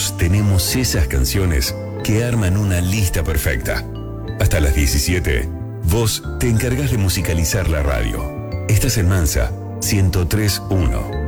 todos tenemos esas canciones que arman una lista perfecta. Hasta las 17, vos te encargás de musicalizar la radio. Estás en Mansa 103.1.